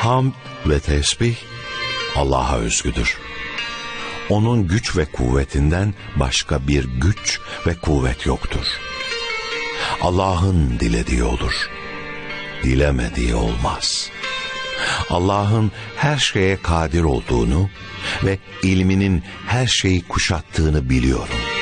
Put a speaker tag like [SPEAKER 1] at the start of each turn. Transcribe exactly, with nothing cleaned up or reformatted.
[SPEAKER 1] Hamd ve tesbih Allah'a özgüdür. Onun güç ve kuvvetinden başka bir güç ve kuvvet yoktur. Allah'ın dilediği olur, dilemediği olmaz. Allah'ın her şeye kadir olduğunu ve ilminin her şeyi kuşattığını biliyorum.